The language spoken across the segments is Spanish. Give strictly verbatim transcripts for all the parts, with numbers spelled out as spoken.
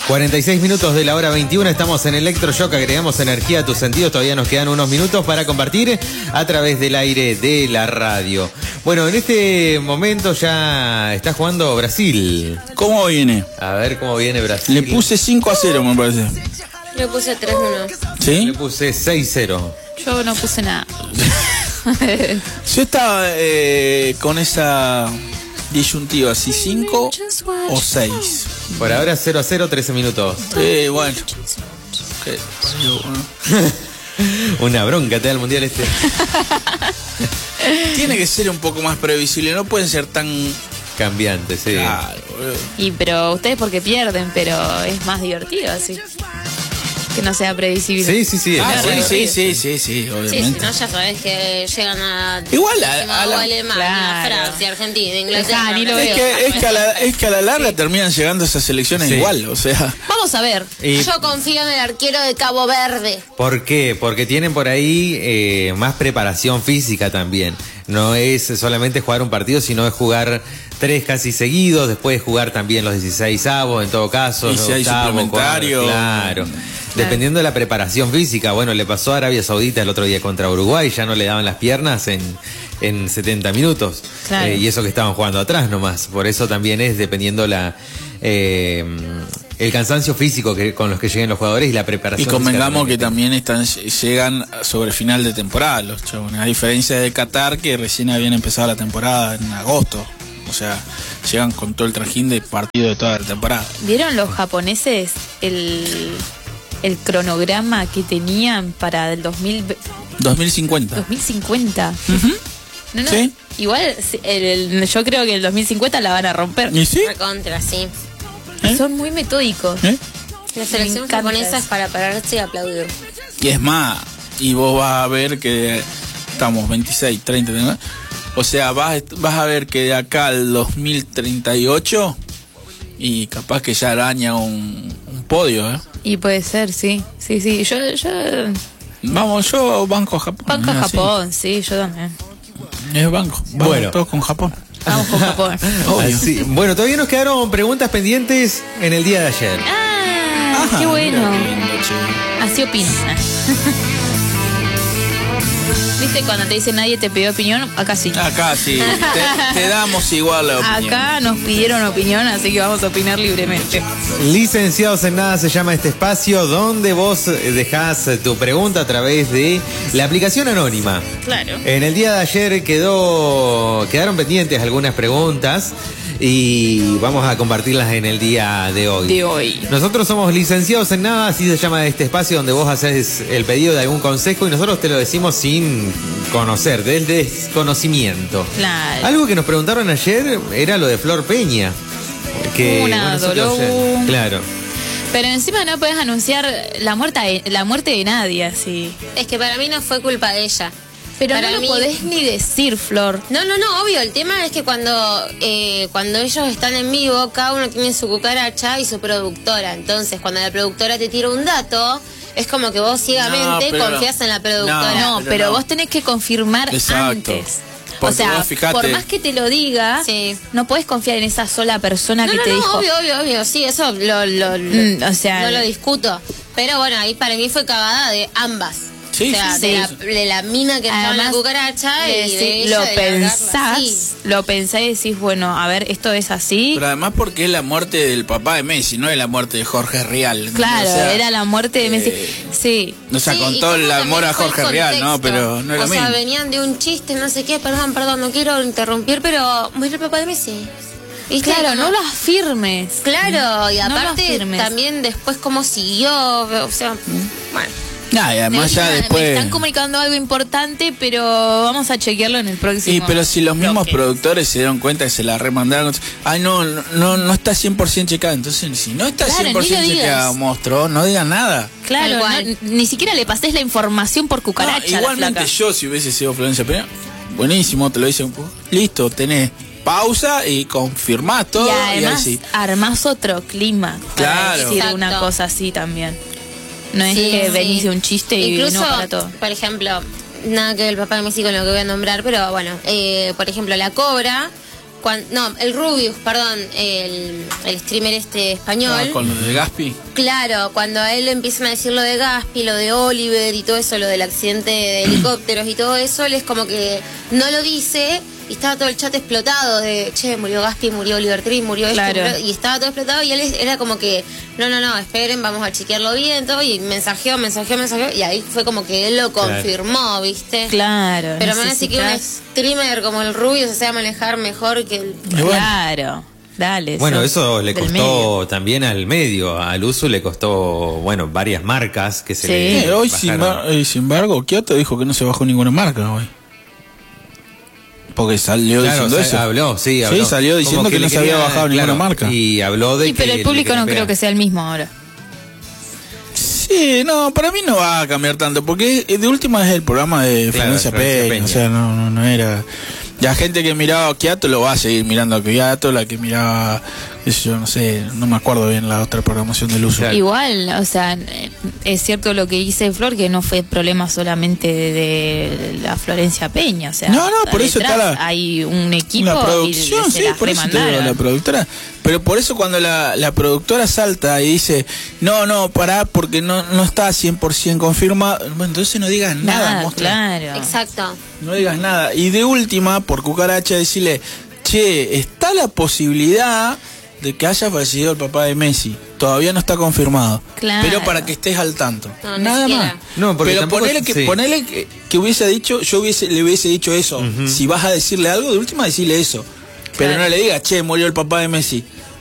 cuarenta y seis minutos de la hora veintiuno, estamos en Electroshock, agregamos energía a tus sentidos, todavía nos quedan unos minutos para compartir a través del aire de la radio. Bueno, en este momento ya está jugando Brasil. ¿Cómo viene? A ver cómo viene Brasil. Le puse cinco a cero, me parece. Le puse tres uno. ¿Sí? Le puse seis cero. Yo no puse nada. Yo estaba eh, con esa disyuntiva, si cinco o seis. Por ahora cero a cero, trece minutos. Eh, bueno. Okay. Una bronca te da el mundial este. Tiene que ser un poco más previsible, no pueden ser tan cambiantes, sí. Claro, boludo. Y pero ustedes porque pierden, pero es más divertido así. Que no sea previsible. Sí, sí, sí. Ah, bueno. sí, sí, sí, sí, sí, Sí, si obviamente. no, ya sabes que llegan a. Igual a- a la- Alemania, Claro. Francia, Argentina, Inglaterra. Ajá, ni lo Brasil. Es que, es, que a la, es que a la larga terminan llegando esas elecciones Sí. igual, o sea. Vamos a ver. Y Yo confío en el arquero de Cabo Verde. ¿por qué? Porque tienen por ahí eh, más preparación física también. No es solamente jugar un partido, sino es jugar tres casi seguidos, después jugar también los dieciséis avos, en todo caso. Y si hay octavo, suplementario. cuarto, claro. Dependiendo de la preparación física. Bueno, le pasó a Arabia Saudita el otro día contra Uruguay, ya no le daban las piernas en, en setenta minutos. Claro. Eh, y eso que estaban jugando atrás nomás. Por eso también es dependiendo la... Eh, el cansancio físico que, con los que lleguen los jugadores y la preparación. Y convengamos que física también están llegan sobre final de temporada los chabones, a diferencia de Qatar, que recién habían empezado la temporada en agosto. O sea, llegan con todo el trajín de partido de toda la temporada. ¿Vieron los japoneses el, el cronograma que tenían para el dos mil, dos mil cincuenta. dos mil cincuenta? Ujú. No, no, Sí. igual el- el- yo creo que el dos mil cincuenta la van a romper. ¿Y sí? Recontra, sí. ¿Eh? Son muy metódicos. ¿Eh? La Me selección encanta japonesa es eso. para pararse y aplaudir. Y es más, y vos vas a ver que estamos veintiséis, treinta, ¿no? O sea, vas, vas a ver que de acá al dos mil treinta y ocho y capaz que ya araña un, un podio, ¿eh? Y puede ser, sí. Sí, sí. Yo, yo Vamos, yo banco a Japón. banco a ¿no? Así. Japón, sí, yo también. Es banco. Vamos Bueno. todos con Japón. Vamos con Japón. Obvio. Así- bueno, todavía nos quedaron preguntas pendientes en el día de ayer. Ah, Ajá, qué bueno. mira qué lindo, che. Así opino. ¿Viste cuando te dice nadie te pidió opinión? Acá sí. Acá sí, te, te damos igual la opinión. Acá nos pidieron opinión, así que vamos a opinar libremente. Licenciados en Nada se llama este espacio donde vos dejás tu pregunta a través de la aplicación anónima. Claro. En el día de ayer quedó, quedaron pendientes algunas preguntas y vamos a compartirlas en el día de hoy. De hoy. Nosotros somos Licenciados en Nada, así se llama este espacio donde vos haces el pedido de algún consejo y nosotros te lo decimos sin conocer, del desconocimiento. Claro. Algo que nos preguntaron ayer era lo de Flor Peña. Que, Una bueno, eso quedó dolor. ayer. Claro. Pero encima no puedes anunciar la muerte de, la muerte de nadie, así. Es que para mí no fue culpa de ella. Pero Para no lo mí- podés ni decir, Flor. No, no, no, obvio. El tema es que cuando eh, cuando ellos están en vivo, cada uno tiene su cucaracha y su productora. Entonces, cuando la productora te tira un dato, es como que vos ciegamente No, pero confías en la productora. No, pero pero, no. vos tenés que confirmar Exacto. antes. Porque o sea, vos fijate- por más que te lo diga, Sí. no podés confiar en esa sola persona No, que no, te no, dijo. obvio, obvio, obvio. Sí, eso lo, lo, lo- Mm, o sea, no lo discuto. Pero bueno, ahí para mí fue cagada de ambas. Sí, o sea, sí, de, sí. la, de la mina que estaba en la Además, cucaracha y le de decís- ella lo de largarla pensás, así. lo pensás y decís, bueno, a ver, esto es así. Pero además porque es la muerte del papá de Messi, no es la muerte de Jorge Rial. Claro, O sea, era la muerte de Messi. eh, Sí. O sea, Sí, con y todo cómo el amor también a fue el Jorge Rial, ¿no? contexto. Pero no es lo O mismo. sea, venían de un chiste, no sé qué, perdón, perdón, no quiero interrumpir, pero murió el papá de Messi. ¿Viste? Claro, Como- no lo afirmes. Claro, y No lo aparte afirmes. también después cómo siguió, o sea, bueno. Nah, y además ya Me después... están comunicando algo importante, pero vamos a chequearlo en el próximo. Y pero si los mismos bloque. productores se dieron cuenta que se la remandaron, ay no, no no está cien por ciento checada, entonces si no está Claro, cien por ciento ni lo digas. checada, monstruo, no digan nada. Claro, Tal cual. no- ni siquiera le pases la información por cucaracha. No, a la igualmente flaca. yo si hubiese sido Florencia Peña, buenísimo, te lo dicen, listo, tenés pausa y confirmás todo Y y, además así. armás otro clima para Claro. decir Exacto. una cosa así también. No es Sí, que sí. venís de un chiste y Incluso, no para todo. por ejemplo, nada que ver el papá de Messi con lo que voy a nombrar, pero bueno, eh, por ejemplo, la Cobra, cuan- no, el Rubius, perdón, el, el streamer este español. Ah, con lo de Gaspi. Claro, cuando a él le empiezan a decir lo de Gaspi, lo de Oliver y todo eso, lo del accidente de helicópteros y todo eso, él es como que no lo dice y estaba todo el chat explotado de, che, murió Gaspi, murió Oliver Tree, murió esto, Claro. murió- y estaba todo explotado y él es- era como que, no, no, no, esperen, vamos a chequearlo bien, todo, y mensajeó, mensajeó, mensajeó, y ahí fue como que él lo confirmó, ¿viste? Claro. Pero me van a decir que un necesitas- streamer como el Rubio se sabe manejar mejor que el... Y bueno. Claro. Dale. Bueno, sos eso le del costó medio. también al medio, al uso le costó, bueno, varias marcas que se Sí. le Eh, hoy, sin, bajaron. embar- eh, sin embargo, Kioto dijo que no se bajó ninguna marca hoy. Porque salió Claro, diciendo sa- eso. habló, sí, habló. Sí, salió Como diciendo que, le no se había quería- bajado claro, ninguna marca. Y habló de Sí, pero que el público le no quería creo que sea el mismo ahora. Sí, no, para mí no va a cambiar tanto, porque de última es el programa de Claro, Florencia Florencia Peña, Peña. o sea, no, no, no era... La gente que miraba a Kiato lo va a seguir mirando a Kiato, la que miraba, qué sé yo, no sé, no me acuerdo bien la otra programación del uso. Claro. Igual, o sea, es cierto lo que dice Flor, que no fue problema solamente de la Florencia Peña, o sea, No, no, por eso detrás está la- hay un equipo La y producción, se sí, la por eso te digo, remandaron. la productora. Pero por eso cuando la, la productora salta y dice, no, no, pará, porque no, no está cien por ciento confirmado, bueno, entonces no digas nada, Nada, mostra. claro. Exacto. No digas nada. Y de última, por cucaracha, decirle, che, está la posibilidad de que haya fallecido el papá de Messi. Todavía no está confirmado. Claro. Pero para que estés al tanto. No, ni Nada siquiera. más. No, porque Pero tampoco- ponele, que, sí. ponele que, que hubiese dicho, yo hubiese, le hubiese dicho eso. Si vas a decirle algo, de última decirle eso. Pero Claro. no le digas, che, murió el papá de Messi.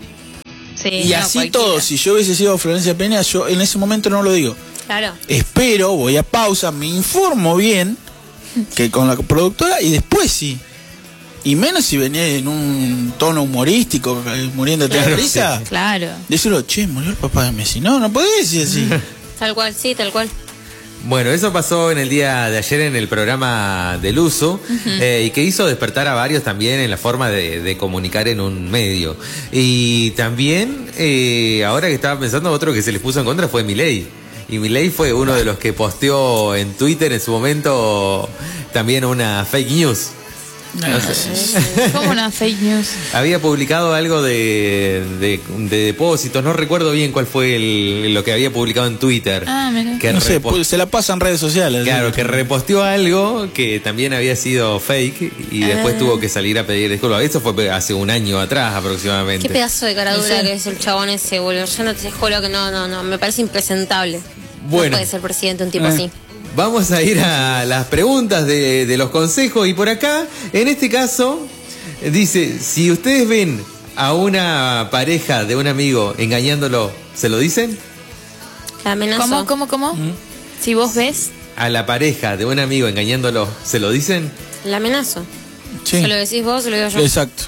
Sí, y no, así cualquiera. todo, si yo hubiese sido Florencia Peña, yo en ese momento no lo digo. Claro. Espero, voy a pausa, me informo bien que con la productora y después sí. Y menos si venía en un tono humorístico, eh, muriéndote de Claro, risa. Claro. Decirlo, che, murió el papá de Messi. No, no podés decir así. Tal cual, sí, tal cual. Bueno, eso pasó en el día de ayer en el programa del uso eh, y que hizo despertar a varios también en la forma de, de comunicar en un medio. Y también, eh, ahora que estaba pensando, otro que se les puso en contra fue Milei. Y Milei fue uno de los que posteó en Twitter en su momento también una fake news. No, Como una fake news. Había publicado algo de, de, de depósitos, no recuerdo bien cuál fue el- lo que había publicado en Twitter. Ah, mira. Que no sé, repost- pues, se la pasan redes sociales. Claro, ¿sí? que reposteó algo que también había sido fake y después Ah. tuvo que salir a pedir disculpas. Eso fue hace un año atrás aproximadamente. Qué pedazo de cara dura Sí. que es el chabón ese, boludo. Yo no te juro que no, no, no. Me parece impresentable. Bueno. No puede ser presidente un tipo Eh. así. Vamos a ir a las preguntas de, de los consejos y por acá, en este caso, dice, si ustedes ven a una pareja de un amigo engañándolo, ¿se lo dicen? La amenaza. ¿Cómo, cómo, cómo? Si vos ves, A la pareja de un amigo engañándolo, ¿se lo dicen? La amenazo. Sí. Se lo decís vos, se lo digo yo. Exacto.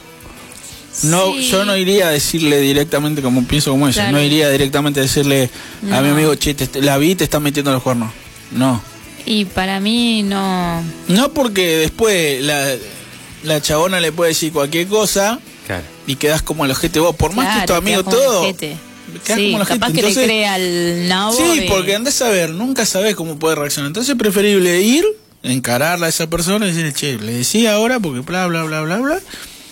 No, Sí. yo no iría a decirle directamente como pienso como ella. Claro. No iría directamente a decirle a mi No. amigo, che, te- la vi y te están metiendo los cuernos. No. y para mí no. No porque después la, la chabona le puede decir cualquier cosa Claro. y quedás como el ojete vos. Por más que es tu Claro, amigo quedás como todo. ojete. quedás Sí, como el ojete. capaz que Entonces- le crea al nabo. Sí, y- porque andás a ver, nunca sabés cómo puede reaccionar. Entonces es preferible ir, encararla a esa persona y decirle, che, le decía ahora porque bla, bla, bla, bla, bla.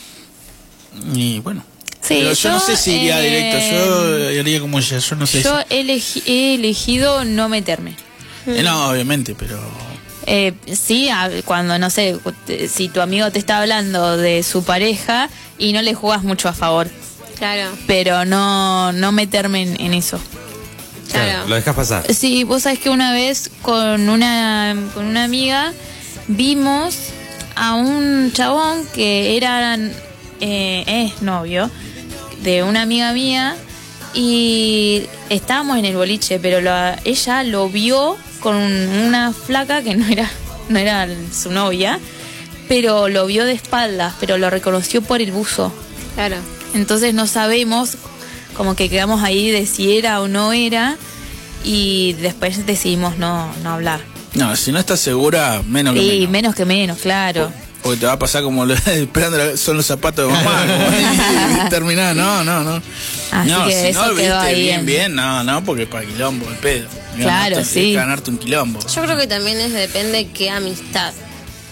Y bueno. Sí, Pero yo, no yo, sé si iría eh, directo, yo haría como ella, yo no sé Yo si... he, elegi- he elegido no meterme. Eh, no, obviamente, pero... Eh, sí, a- cuando, no sé, te- si tu amigo te está hablando de su pareja y no le jugás mucho a favor, Claro, pero no, no meterme en, en eso. claro. Lo dejas pasar. Sí, vos sabés que una vez con una, con una amiga vimos a un chabón que era, eh, es novio de una amiga mía y estábamos en el boliche, pero lo- ella lo vio con una flaca que no era, no era su novia, pero lo vio de espaldas, pero lo reconoció por el buzo. Claro. Entonces no sabemos, como que quedamos ahí de si era o no era, y después decidimos no, no hablar. No, si no estás segura, menos que Y menos. menos que menos, claro. Porque te va a pasar como lo- esperando la- son los zapatos de mamá. como y terminar, no, no, no. Así no, que si eso no, quedó viste ahí bien, en- bien, no, no, porque es para quilombo, el pedo. Claro, Ganarte- sí. Ganarte un quilombo. Yo creo que también es depende qué amistad.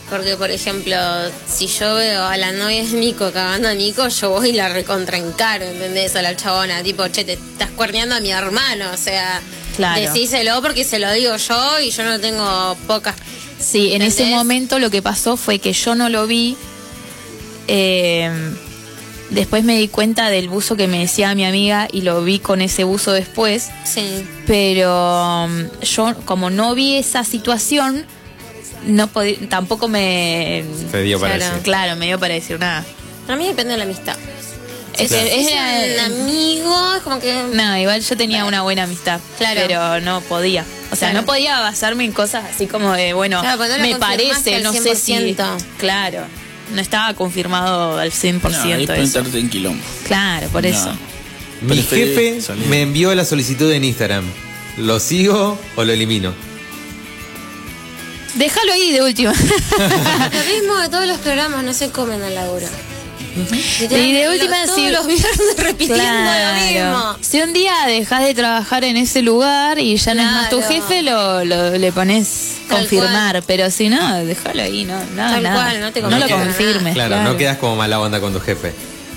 Porque, por ejemplo, si yo veo a la novia de Nico cagando a Nico, yo voy y la recontraencaro, ¿entendés? A la chabona, tipo, che, te estás cuerneando a mi hermano, o sea, Claro. decíselo porque se lo digo yo y yo no tengo pocas. Sí, en ese ¿Entendés? momento lo que pasó fue que yo no lo vi. eh, después me di cuenta del buzo que me decía mi amiga y lo vi con ese buzo después. Sí. Pero um, yo, como no vi esa situación, no podí- tampoco me... Se dio para Claro. decir. Claro, me dio para decir nada. A mí depende de la amistad. Es, Claro. es- Es era- un amigo, es como que... no, igual yo tenía una buena amistad, Claro. pero no podía. O sea, Claro. no podía basarme en cosas así como de, bueno, Claro, pues no lo me confirmaste parece, al no cien sé por si... ciento. Claro, no estaba confirmado al cien por No, ahí ciento es eso. meterte en quilombo. Claro, por No. eso. Mi Preferí jefe salir. me envió la solicitud en Instagram. ¿Lo sigo o lo elimino? Déjalo ahí de última. Lo mismo de todos los programas, no se comen al laburo. Y de última, todos si- los viernes repitiendo lo mismo. Si un día dejas de trabajar en ese lugar y ya no es más tu Claro. jefe, lo, lo- le pones Tal confirmar. cual. Pero si no, déjalo ahí, no, nada, Tal nada. cual, no te lo confirma confirmes. Claro, no quedas como mala onda con tu jefe.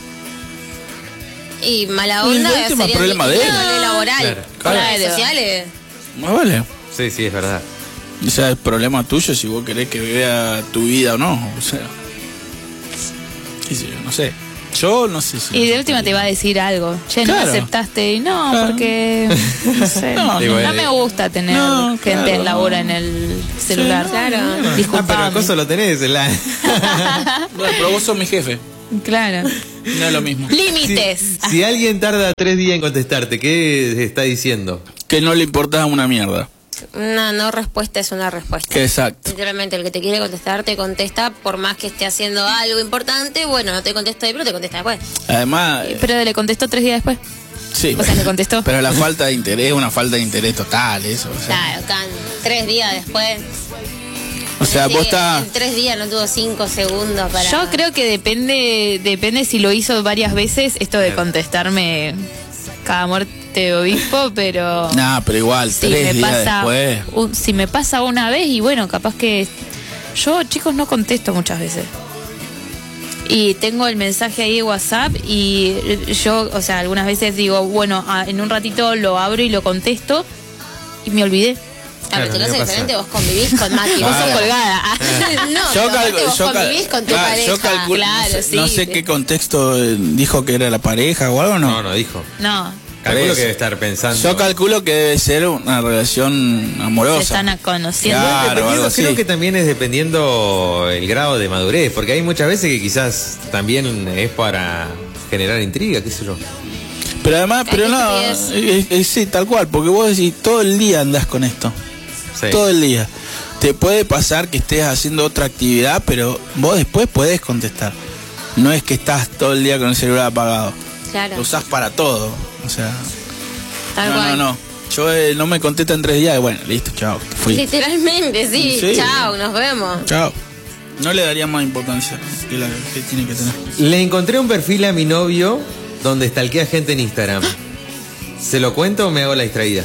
Y mala Y el onda último sería problema de él. índole laboral. Claro. Con las redes Claro. sociales. Más vale. Sí, sí, es verdad. O sea, es problema tuyo si vos querés que vea tu vida o no. O sea, qué sé yo, no sé. Yo no sé si. Y de última te va a decir algo. Che, no Claro. aceptaste. Y no, Claro. porque. No sé. No, no, Digo, eh, me gusta tener no, gente claro. en labora en el celular. Sí, no, Claro. Ah, pero Disculpame. acoso lo tenés. en la- Bueno, pero vos sos mi jefe. Claro. No es lo mismo. Límites. Si, si alguien tarda tres días en contestarte, ¿qué está diciendo? Que no le importa una mierda. Una no respuesta es una respuesta. Que exacto. Literalmente, el que te quiere contestar te contesta, por más que esté haciendo algo importante, bueno, no te contesta ahí, pero te contesta después. Además, eh, Pero le contestó tres días después. sí. O sea, le contestó. Pero la falta de interés es una falta de interés total, eso. O sea, Claro, can, tres días después. o sea Sí, vos estás. En tres días no tuvo cinco segundos para... Yo creo que depende depende si lo hizo varias veces, esto de contestarme cada muerte de obispo, pero Nah, pero igual, si tres me días pasa después. un- si me pasa una vez y bueno, capaz que yo, chicos, no contesto muchas veces. Y tengo el mensaje ahí de WhatsApp y yo, o sea, algunas veces digo, bueno, ah, en un ratito lo abro y lo contesto y me olvidé. Ah, pero Claro, tu me caso es pasa. diferente, vos convivís con Mati. Vos vos sos sos colgada. no, Yo, pero cal- aparte vos yo, cal- convivís con tu ah, pareja. yo calculo, Claro, no sé, sí. no sé qué contexto eh, dijo que era la pareja o algo, No, no. no dijo. No, Calculo eso. que debe estar pensando. Yo calculo que debe ser una relación amorosa. se están conociendo. Claro, Dependiendo, algo así. creo que también es dependiendo el grado de madurez, porque hay muchas veces que quizás también es para generar intriga, qué sé yo. Pero además, Ay, pero qué no, estupidez. eh, eh, sí, tal cual, porque vos decís, todo el día andás con esto. Sí. Todo el día. Te puede pasar que estés haciendo otra actividad, pero vos después podés contestar. No es que estás todo el día con el celular apagado. Claro, Lo usás para todo. O sea, tal no, cual. no, no. Yo eh, no me contesta en tres días y bueno, listo, chao, fui. Literalmente, sí. Sí. Chao, nos vemos. Chao. No le daría más importancia que la que tiene que tener. Le encontré un perfil a mi novio donde stalkea gente en Instagram. ¿Se lo cuento o me hago la distraída?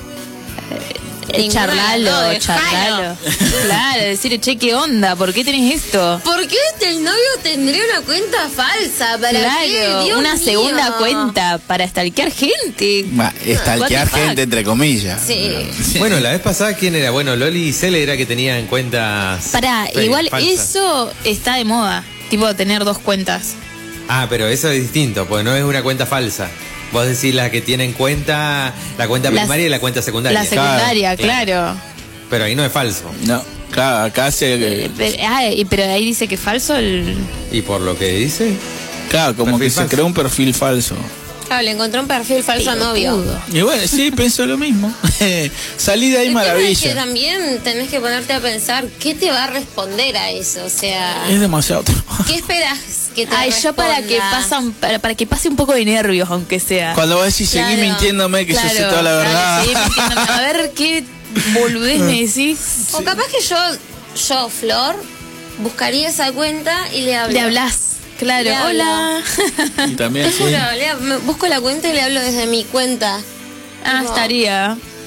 Eh, Ninguna de las charlalo, dos, dejalo. charlalo. Claro, decirle, che, ¿qué onda? ¿Por qué tenés esto? ¿Por qué el novio tendría una cuenta falsa? ¿Para qué? Claro, Dios una mío. segunda cuenta para stalkear gente. Va, stalkear What the fuck? gente entre comillas. Sí. Bueno, la vez pasada, ¿quién era? Bueno, Loli y Cele era que tenían cuentas. Pará, fe- igual falsas. eso está de moda. Tipo, tener dos cuentas. Ah, pero eso es distinto, porque no es una cuenta falsa. Vos decís la que tienen cuenta, la cuenta Las- primaria y la cuenta secundaria. La secundaria, Claro, claro. Pero ahí no es falso. No, claro, acá se. Eh, pero, ah, y- pero ahí dice que es falso el... Y por lo que dice, Claro, como perfil que se falso. creó un perfil falso. Claro, le encontró un perfil falso a novio. Pelotudo. Y bueno, sí, pensó lo mismo. Salí de ahí El tema es que maravilla. también tenés que ponerte a pensar qué te va a responder a eso. O sea, Es demasiado trabajo. ¿qué esperas que te Ay, yo para que, responda? pasa un- para, para que pase un poco de nervios, aunque sea. Cuando vos decís, seguí Claro, mintiéndome que yo sé Claro, toda la dale, verdad. seguí mintiéndome. A ver qué boludez me decís. O capaz que yo, yo, Flor, buscaría esa cuenta y le hablo. Le hablas. Claro, Le hablo. hola. Y también Te sí. juro, le- me- busco la cuenta y le hablo desde mi cuenta. Ah, Tipo, estaría.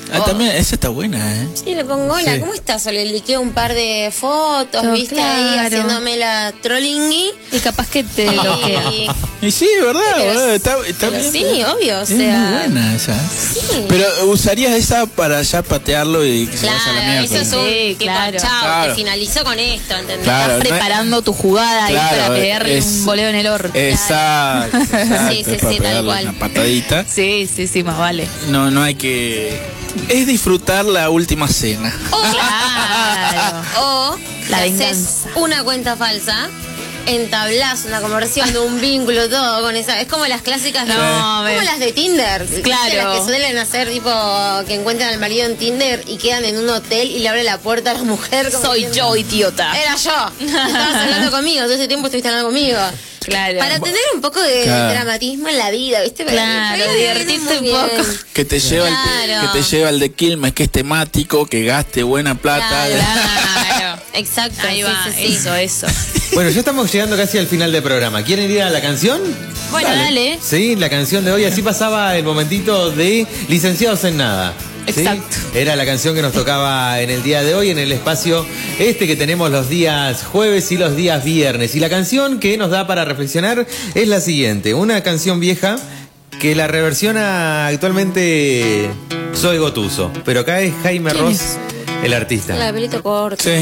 Ah, también, esa está buena, ¿eh? Sí, le pongo, hola, Sí. ¿cómo estás? O le liqueo un par de fotos, Oh, viste, ahí claro. haciéndome la trollingui. Y capaz que te bloquea. Y- Y sí, ¿verdad? Pero boludo? Está, está pero bien. sí, obvio, o Es sea. muy buena esa. Sí. Pero usarías esa para ya patearlo y que se vaya a la Claro, mierda. eso es un Sí, tipo, claro. chao, Claro. te finalizó con esto, ¿entendés? Claro. Estás no es- preparando tu jugada ahí Claro, para pegarle es- un boleo en el orto. Exacto, exacto. Sí, sí, es para sí, tal pegarle cual. una patadita. Sí, sí, sí, más vale. No, no hay que... Es disfrutar la última cena. O, Claro. o La le haces venganza. una cuenta falsa, entablás una conversión, un vínculo, todo con esa. Es como las clásicas de, No, como ves. las de Tinder. ¿viste? Claro. Las que suelen hacer, tipo, que encuentran al marido en Tinder y quedan en un hotel y le abre la puerta a la mujer. como Soy diciendo, yo, idiota. Era yo. Estabas hablando conmigo, todo ese tiempo estuviste hablando conmigo. Claro. Para tener un poco de Claro. dramatismo en la vida, ¿viste? Para- Claro, para divertirte muy un bien. poco. Que te lleva Claro. el que te lleva el de Quilmes, que es temático, que gaste buena plata. Claro. Claro. Exacto, Ahí sí, va, sí, sí. eso, eso. Bueno, ya estamos llegando casi al final del programa. ¿Quieren ir a la canción? Bueno, dale. Sí, la canción de hoy. Así pasaba el momentito de Licenciados en Nada. ¿sí? Exacto. Era la canción que nos tocaba en el día de hoy, en el espacio este que tenemos los días jueves y los días viernes. Y la canción que nos da para reflexionar es la siguiente. Una canción vieja que la reversiona actualmente Zoe Gotuso. Pero acá es Jaime ¿Quién Ross, es? el artista. La de pelito corto. Sí.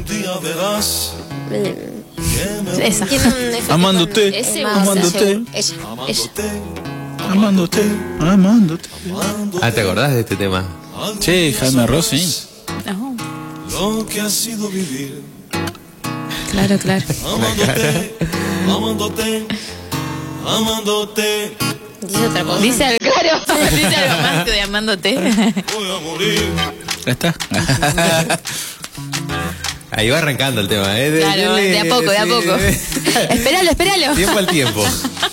Esa. Tiene un efecto Amándote, con- ese es más amándote. seguro. Ella. Ella. Amándote, amándote. Ah, ¿te acordás de este tema? Sí, Jaime Ross, sí. No. Lo que ha sido vivir, Claro, claro. amándote, amándote, amándote, Dice otra cosa. Dice algo, claro. Dice algo más que de amándote. voy a morir. Ya está. Ahí va arrancando el tema, ¿eh? De- Claro, dele- de a poco, de a sí, poco. de- Espéralo, espéralo. Tiempo al tiempo.